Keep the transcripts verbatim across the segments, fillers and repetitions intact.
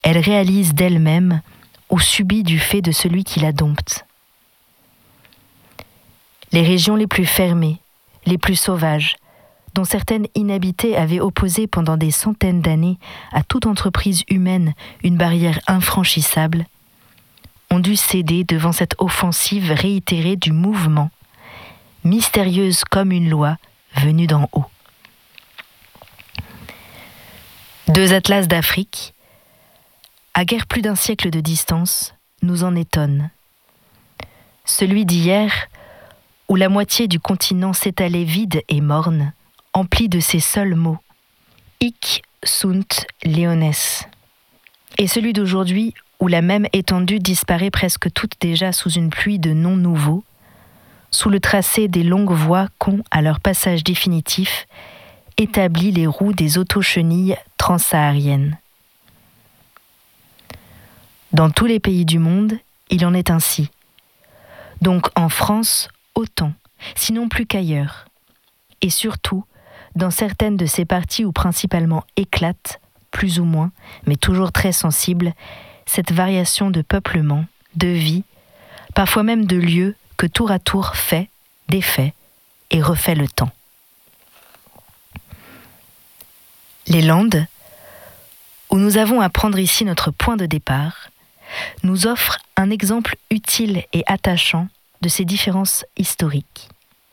elle réalise d'elle-même ou subit du fait de celui qui la dompte. Les régions les plus fermées, les plus sauvages, dont certaines inhabitées avaient opposé pendant des centaines d'années à toute entreprise humaine une barrière infranchissable, ont dû céder devant cette offensive réitérée du mouvement, mystérieuse comme une loi venue d'en haut. Deux atlas d'Afrique, à guère plus d'un siècle de distance, nous en étonnent. Celui d'hier, où la moitié du continent s'étalait vide et morne, empli de ces seuls mots « Hic sunt leones », et celui d'aujourd'hui, où la même étendue disparaît presque toute déjà sous une pluie de noms nouveaux, sous le tracé des longues voies qu'ont, à leur passage définitif, établi les roues des autochenilles transsahariennes. Dans tous les pays du monde, il en est ainsi. Donc en France, autant, sinon plus qu'ailleurs. Et surtout, dans certaines de ces parties où principalement éclate, plus ou moins, mais toujours très sensible, cette variation de peuplement, de vie, parfois même de lieu que tour à tour fait, défait et refait le temps. Les Landes, où nous avons à prendre ici notre point de départ, nous offrent un exemple utile et attachant de ces différences historiques.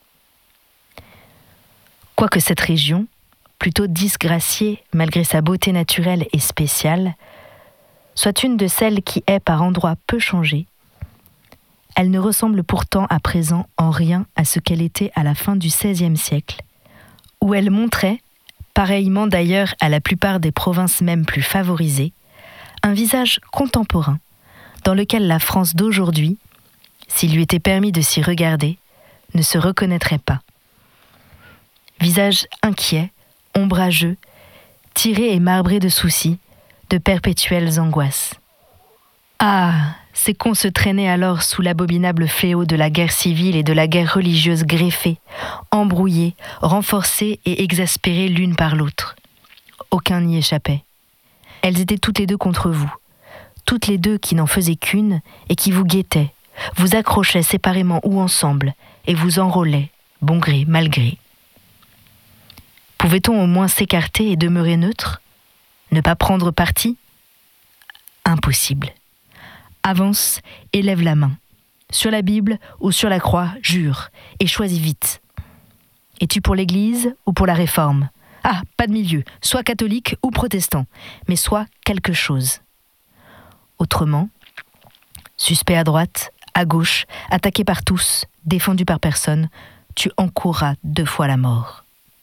Quoique cette région, plutôt disgraciée malgré sa beauté naturelle et spéciale, soit une de celles qui est par endroits peu changée, elle ne ressemble pourtant à présent en rien à ce qu'elle était à la fin du seizième siècle, où elle montrait, pareillement d'ailleurs à la plupart des provinces même plus favorisées, un visage contemporain dans lequel la France d'aujourd'hui, s'il lui était permis de s'y regarder, ne se reconnaîtrait pas. Visage inquiet, ombrageux, tiré et marbré de soucis, de perpétuelles angoisses. Ah, c'est qu'on se traînait alors sous l'abominable fléau de la guerre civile et de la guerre religieuse greffées, embrouillées, renforcées et exaspérées l'une par l'autre. Aucun n'y échappait. Elles étaient toutes les deux contre vous, toutes les deux qui n'en faisaient qu'une et qui vous guettaient, vous accrochaient séparément ou ensemble et vous enrôlaient, bon gré, mal gré. Pouvait-on au moins s'écarter et demeurer neutre? Ne pas prendre parti? Impossible. Avance et lève la main. Sur la Bible ou sur la croix, jure, et choisis vite. Es-tu pour l'Église ou pour la Réforme? Ah, pas de milieu, soit catholique ou protestant, mais soit quelque chose. Autrement, suspect à droite, à gauche, attaqué par tous, défendu par personne, tu encourras deux fois la mort.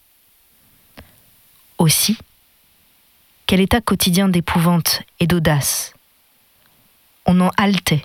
Aussi, quel état quotidien d'épouvante et d'audace. On en haletait.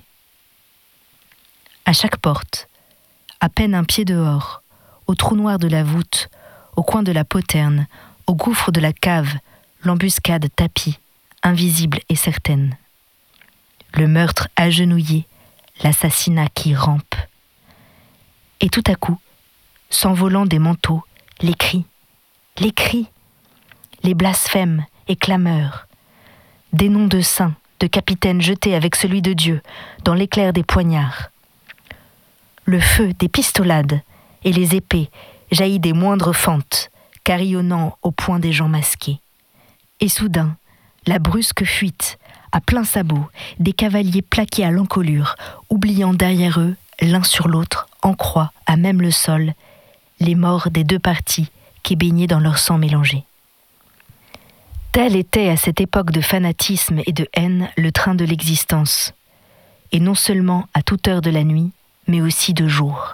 À chaque porte, à peine un pied dehors, au trou noir de la voûte, au coin de la poterne, au gouffre de la cave, l'embuscade tapie, invisible et certaine. Le meurtre agenouillé, l'assassinat qui rampe. Et tout à coup, s'envolant des manteaux, les cris, les cris, les blasphèmes et clameurs, des noms de saints, de capitaines jetés avec celui de Dieu dans l'éclair des poignards. Le feu des pistolades et les épées jaillit des moindres fentes, carillonnant au poing des gens masqués. Et soudain, la brusque fuite, à plein sabot, des cavaliers plaqués à l'encolure, oubliant derrière eux, l'un sur l'autre, en croix, à même le sol, les morts des deux partis qui baignaient dans leur sang mélangé. Tel était à cette époque de fanatisme et de haine le train de l'existence, et non seulement à toute heure de la nuit, mais aussi de jour.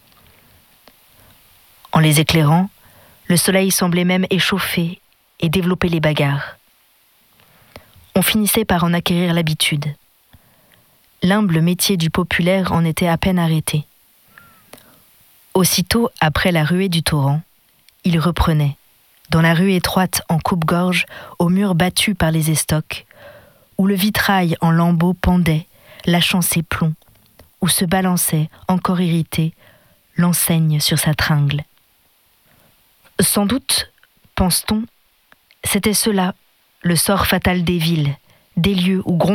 En les éclairant, le soleil semblait même échauffer et développer les bagarres. On finissait par en acquérir l'habitude. L'humble métier du populaire en était à peine arrêté. Aussitôt après la ruée du torrent, il reprenait, dans la rue étroite en coupe-gorge, au mur battu par les estocs, où le vitrail en lambeaux pendait, lâchant ses plombs, où se balançait, encore irrité, l'enseigne sur sa tringle. Sans doute, pense-t-on, c'était cela, le sort fatal des villes, des lieux où